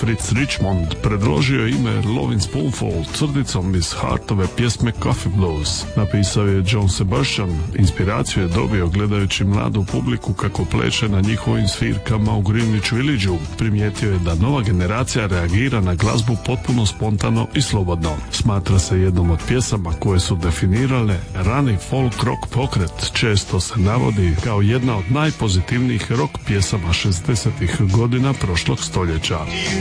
Fritz Richmond predložio je ime Lovin' Spoonful crticom iz Hartove pjesme Coffee Blues. Napisao je John Sebastian. Inspiraciju je dobio gledajući mladu publiku kako pleše na njihovim svirkama u Greenwich Villageu. Primijetio je da nova generacija reagira na glazbu potpuno spontano i slobodno. Smatra se jednom od pjesama koje su definirale rani folk rock pokret. Često se navodi kao jedna od najpozitivnijih rock pjesama 60-ih godina prošlog stoljeća.